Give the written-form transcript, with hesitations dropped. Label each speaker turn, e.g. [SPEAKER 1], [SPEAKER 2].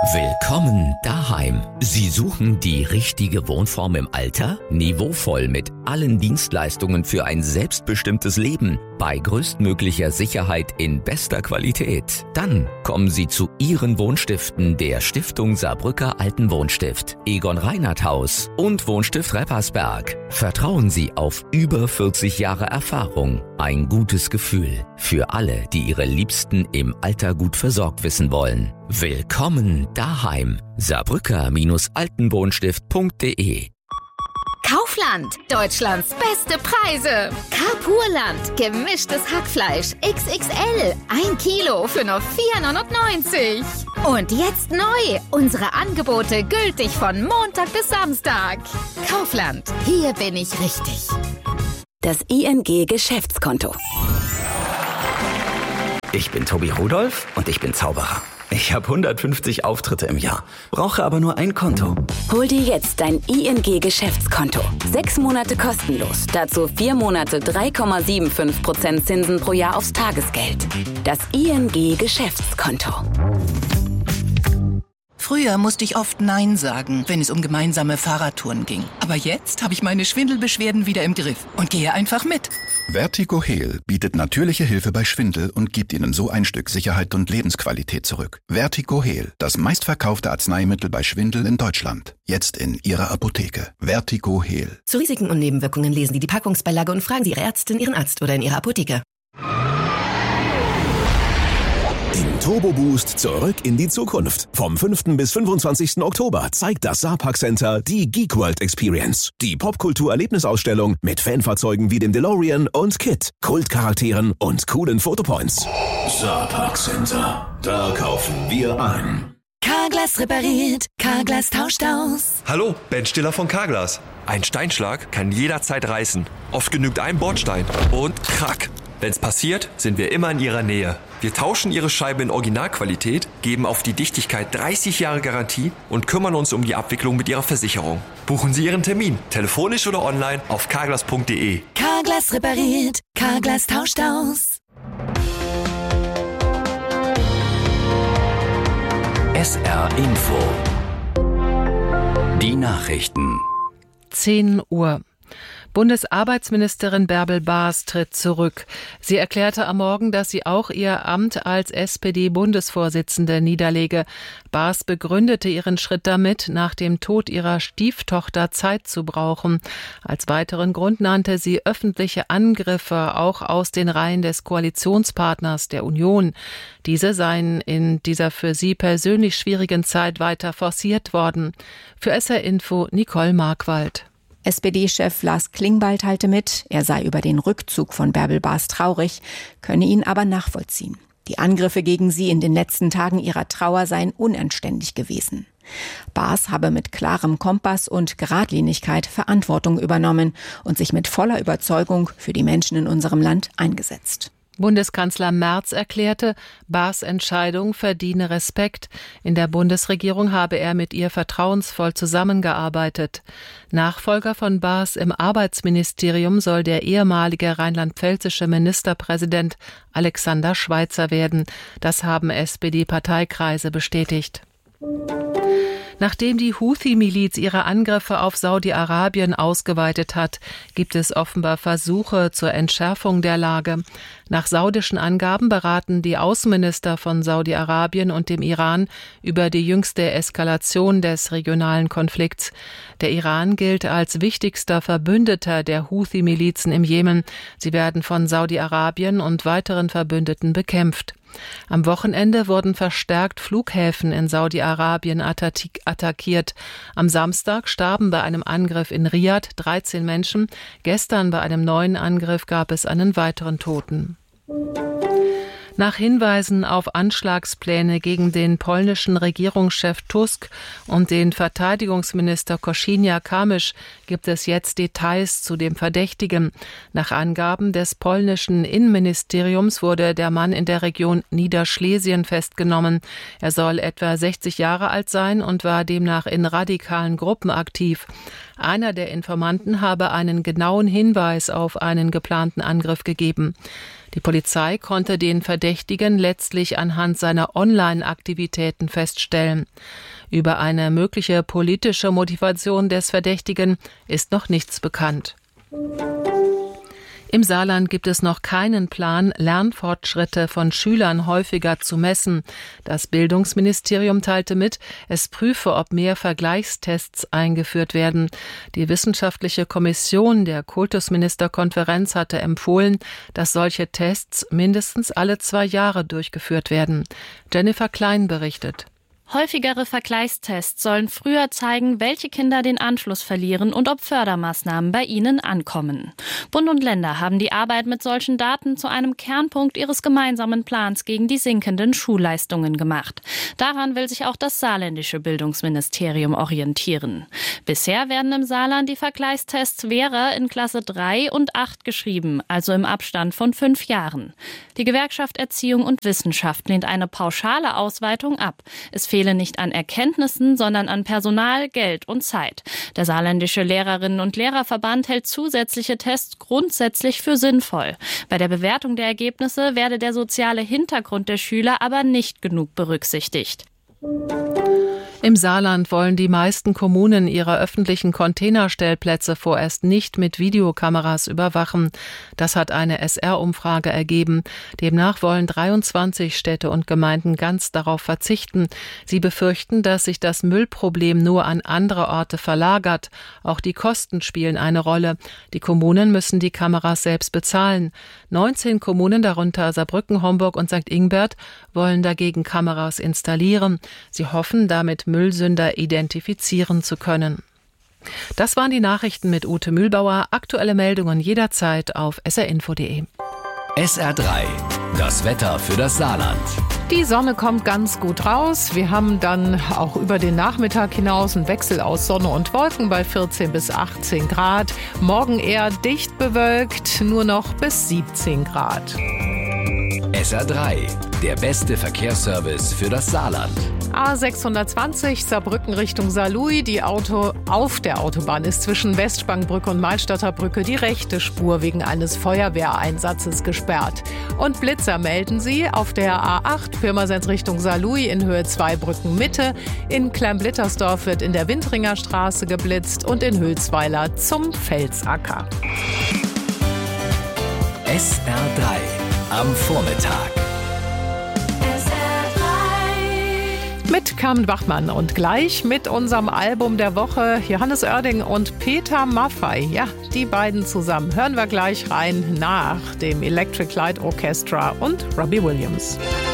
[SPEAKER 1] Willkommen daheim. Sie suchen die richtige Wohnform im Alter? Niveauvoll mit allen Dienstleistungen für ein selbstbestimmtes Leben bei größtmöglicher Sicherheit in bester Qualität. Dann kommen Sie zu Ihren Wohnstiften der Stiftung Saarbrücker Altenwohnstift, Egon Reinhardt Haus und Wohnstift Reppersberg. Vertrauen Sie auf über 40 Jahre Erfahrung. Ein gutes Gefühl für alle, die ihre Liebsten im Alter gut versorgt wissen wollen. Willkommen daheim. Saarbrücker-Altenwohnstift.de.
[SPEAKER 2] Kaufland, Deutschlands beste Preise. Carpurland, gemischtes Hackfleisch, XXL, 1 Kilo für nur 4,99 €. Und jetzt neu, unsere Angebote gültig von Montag bis Samstag. Kaufland, hier bin ich richtig.
[SPEAKER 3] Das ING-Geschäftskonto.
[SPEAKER 4] Ich bin Tobi Rudolph und ich bin Zauberer. Ich habe 150 Auftritte im Jahr, brauche aber nur ein Konto.
[SPEAKER 3] Hol dir jetzt dein ING-Geschäftskonto. 6 Monate kostenlos. Dazu 4 Monate 3,75% Zinsen pro Jahr aufs Tagesgeld. Das ING-Geschäftskonto.
[SPEAKER 5] Früher musste ich oft Nein sagen, wenn es um gemeinsame Fahrradtouren ging. Aber jetzt habe ich meine Schwindelbeschwerden wieder im Griff und gehe einfach mit.
[SPEAKER 6] Vertigo Heal bietet natürliche Hilfe bei Schwindel und gibt Ihnen so ein Stück Sicherheit und Lebensqualität zurück. Vertigo Heal, das meistverkaufte Arzneimittel bei Schwindel in Deutschland. Jetzt in Ihrer Apotheke. Vertigo Heal.
[SPEAKER 7] Zu Risiken und Nebenwirkungen lesen Sie die Packungsbeilage und fragen Sie Ihre Ärztin, Ihren Arzt oder in Ihrer Apotheke.
[SPEAKER 8] Im Turbo Boost zurück in die Zukunft. Vom 5. bis 25. Oktober zeigt das Saarpark Center die Geek World Experience. Die Popkultur-Erlebnisausstellung mit Fanfahrzeugen wie dem DeLorean und KITT, Kultcharakteren und coolen Fotopoints. Saarpark Center, da kaufen wir ein.
[SPEAKER 7] Carglass repariert, Carglass tauscht aus.
[SPEAKER 9] Hallo, Ben Stiller von Carglass. Ein Steinschlag kann jederzeit reißen. Oft genügt ein Bordstein und krack. Wenn's passiert, sind wir immer in Ihrer Nähe. Wir tauschen Ihre Scheibe in Originalqualität, geben auf die Dichtigkeit 30 Jahre Garantie und kümmern uns um die Abwicklung mit Ihrer Versicherung. Buchen Sie Ihren Termin, telefonisch oder online auf carglass.de.
[SPEAKER 7] Carglass repariert, Carglass tauscht aus.
[SPEAKER 1] SR Info. Die Nachrichten.
[SPEAKER 10] 10 Uhr. Bundesarbeitsministerin Bärbel Baas tritt zurück. Sie erklärte am Morgen, dass sie auch ihr Amt als SPD-Bundesvorsitzende niederlege. Baas begründete ihren Schritt damit, nach dem Tod ihrer Stieftochter Zeit zu brauchen. Als weiteren Grund nannte sie öffentliche Angriffe auch aus den Reihen des Koalitionspartners der Union. Diese seien in dieser für sie persönlich schwierigen Zeit weiter forciert worden. Für SR Info Nicole Markwald.
[SPEAKER 11] SPD-Chef Lars Klingbeil teilte mit, er sei über den Rückzug von Bärbel Baas traurig, könne ihn aber nachvollziehen. Die Angriffe gegen sie in den letzten Tagen ihrer Trauer seien unanständig gewesen. Baas habe mit klarem Kompass und Geradlinigkeit Verantwortung übernommen und sich mit voller Überzeugung für die Menschen in unserem Land eingesetzt.
[SPEAKER 10] Bundeskanzler Merz erklärte, Baas' Entscheidung verdiene Respekt. In der Bundesregierung habe er mit ihr vertrauensvoll zusammengearbeitet. Nachfolger von Baas im Arbeitsministerium soll der ehemalige rheinland-pfälzische Ministerpräsident Alexander Schweitzer werden. Das haben SPD-Parteikreise bestätigt. Nachdem die Houthi-Miliz ihre Angriffe auf Saudi-Arabien ausgeweitet hat, gibt es offenbar Versuche zur Entschärfung der Lage. Nach saudischen Angaben beraten die Außenminister von Saudi-Arabien und dem Iran über die jüngste Eskalation des regionalen Konflikts. Der Iran gilt als wichtigster Verbündeter der Houthi-Milizen im Jemen. Sie werden von Saudi-Arabien und weiteren Verbündeten bekämpft. Am Wochenende wurden verstärkt Flughäfen in Saudi-Arabien attackiert. Am Samstag starben bei einem Angriff in Riad 13 Menschen. Gestern bei einem neuen Angriff gab es einen weiteren Toten. Nach Hinweisen auf Anschlagspläne gegen den polnischen Regierungschef Tusk und den Verteidigungsminister Kosiniak-Kamysz gibt es jetzt Details zu dem Verdächtigen. Nach Angaben des polnischen Innenministeriums wurde der Mann in der Region Niederschlesien festgenommen. Er soll etwa 60 Jahre alt sein und war demnach in radikalen Gruppen aktiv. Einer der Informanten habe einen genauen Hinweis auf einen geplanten Angriff gegeben. Die Polizei konnte den Verdächtigen letztlich anhand seiner Online-Aktivitäten feststellen. Über eine mögliche politische Motivation des Verdächtigen ist noch nichts bekannt. Im Saarland gibt es noch keinen Plan, Lernfortschritte von Schülern häufiger zu messen. Das Bildungsministerium teilte mit, es prüfe, ob mehr Vergleichstests eingeführt werden. Die wissenschaftliche Kommission der Kultusministerkonferenz hatte empfohlen, dass solche Tests mindestens alle 2 Jahre durchgeführt werden. Jennifer Klein berichtet.
[SPEAKER 12] Häufigere Vergleichstests sollen früher zeigen, welche Kinder den Anschluss verlieren und ob Fördermaßnahmen bei ihnen ankommen. Bund und Länder haben die Arbeit mit solchen Daten zu einem Kernpunkt ihres gemeinsamen Plans gegen die sinkenden Schulleistungen gemacht. Daran will sich auch das saarländische Bildungsministerium orientieren. Bisher werden im Saarland die Vergleichstests Vera in Klasse 3 und 8 geschrieben, also im Abstand von 5 Jahren. Die Gewerkschaft Erziehung und Wissenschaft lehnt eine pauschale Ausweitung ab. Es fehlen nicht an Erkenntnissen, sondern an Personal, Geld und Zeit. Der saarländische Lehrerinnen- und Lehrerverband hält zusätzliche Tests grundsätzlich für sinnvoll. Bei der Bewertung der Ergebnisse werde der soziale Hintergrund der Schüler aber nicht genug berücksichtigt.
[SPEAKER 10] Im Saarland wollen die meisten Kommunen ihre öffentlichen Containerstellplätze vorerst nicht mit Videokameras überwachen. Das hat eine SR-Umfrage ergeben. Demnach wollen 23 Städte und Gemeinden ganz darauf verzichten. Sie befürchten, dass sich das Müllproblem nur an andere Orte verlagert. Auch die Kosten spielen eine Rolle. Die Kommunen müssen die Kameras selbst bezahlen. 19 Kommunen, darunter Saarbrücken, Homburg und St. Ingbert, wollen dagegen Kameras installieren. Sie hoffen, damit Müllsünder identifizieren zu können. Das waren die Nachrichten mit Ute Mühlbauer. Aktuelle Meldungen jederzeit auf srinfo.de.
[SPEAKER 1] SR3, das Wetter für das Saarland.
[SPEAKER 13] Die Sonne kommt ganz gut raus. Wir haben dann auch über den Nachmittag hinaus einen Wechsel aus Sonne und Wolken bei 14 bis 18 Grad. Morgen eher dicht bewölkt, nur noch bis 17 Grad.
[SPEAKER 1] SR3, der beste Verkehrsservice für das Saarland.
[SPEAKER 13] A620 Saarbrücken Richtung Saarlouis. Die auf der Autobahn ist zwischen Westspangbrücke und Malstadter Brücke die rechte Spur wegen eines Feuerwehreinsatzes gesperrt. Und Blitzer melden sie auf der A8 Pirmasens Richtung Saarlouis in Höhe 2 Brücken Mitte. In Kleinblittersdorf wird in der Windringer Straße geblitzt und in Hülsweiler zum Felsacker.
[SPEAKER 1] SR3 am Vormittag.
[SPEAKER 13] Mit Carmen Bachmann und gleich mit unserem Album der Woche Johannes Oerding und Peter Maffay. Ja, die beiden zusammen. Hören wir gleich rein nach dem Electric Light Orchestra und Robbie Williams.